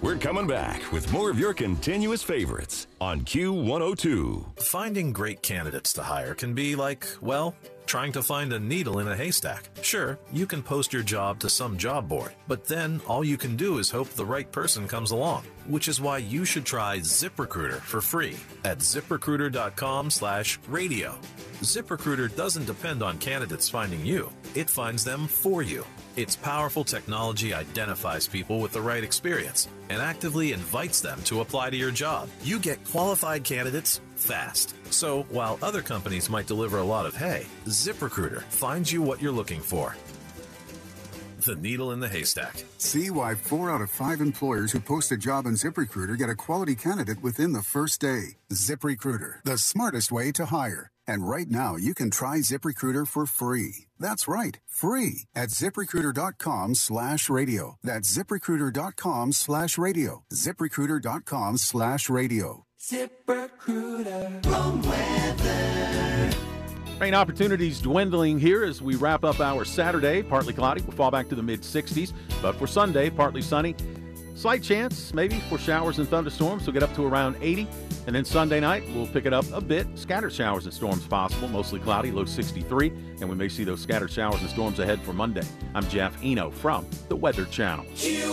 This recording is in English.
We're coming back with more of your continuous favorites on Q102. Finding great candidates to hire can be like, well, trying to find a needle in a haystack. Sure, you can post your job to some job board, but then all you can do is hope the right person comes along, which is why you should try ZipRecruiter for free at ZipRecruiter.com/radio. ZipRecruiter doesn't depend on candidates finding you. It finds them for you. Its powerful technology identifies people with the right experience and actively invites them to apply to your job. You get qualified candidates fast. So while other companies might deliver a lot of hay, ZipRecruiter finds you what you're looking for. The needle in the haystack. See why 4 out of 5 employers who post a job on ZipRecruiter get a quality candidate within the first day. ZipRecruiter, the smartest way to hire. And right now, you can try ZipRecruiter for free. That's right, free at ZipRecruiter.com/radio. That's ZipRecruiter.com/radio. ZipRecruiter.com/radio. ZipRecruiter. Wrong weather. Rain opportunities dwindling here as we wrap up our Saturday. Partly cloudy. We'll fall back to the mid-60s. But for Sunday, partly sunny. Slight chance maybe for showers and thunderstorms. We'll get up to around 80. And then Sunday night, we'll pick it up a bit. Scattered showers and storms possible. Mostly cloudy, low 63. And we may see those scattered showers and storms ahead for Monday. I'm Jeff Eno from the Weather Channel.